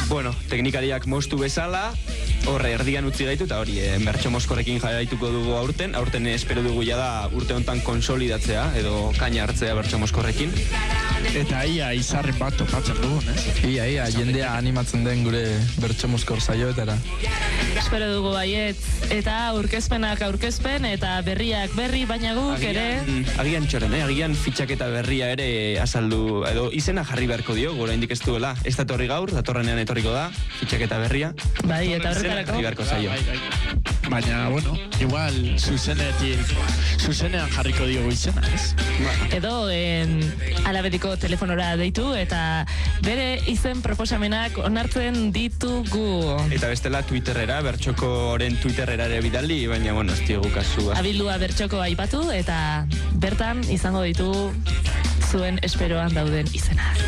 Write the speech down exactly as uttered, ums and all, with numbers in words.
Bueno, teknikariak moztu bezala, horre erdian utzi gaitu, eta hori, e, Bertso Moskorrekin jarraituko dugu aurten, aurten espero dugu jada urte honetan konsolidatzea, edo kaina hartzea Bertso Moskorrekin. Eta ia izarren bat topatzen dugun, ez? Ia, ia, jendea animatzen den gure Bertso Moskor saioetara. Espero dugu baiet, eta aurkezpenak aurkezpen, eta berriak berri, baina guk ere... Agian txoren, eh? Agian fitxaketa berria ere azaldu, edo izena jarri beharko dio, gora indik ez duela. Ez datorri gaur, datorrenean etorriko da, fitxaketa berria. Bai, eta horretarako... Jarri beharko zaio. Baina, bueno, igual zuzenetik, zuzenean jarriko diogu izena, ez? Edo, en, alabediko telefonora deitu, eta bere izen proposamenak onartzen ditugu. Eta bestela Twitterera, Bertxokoren Twitterera ere bidali, baina, bueno, ez diogu kasu. Abildua Bertxoko aipatu, eta bertan izango ditu zuen esperoan dauden izenak.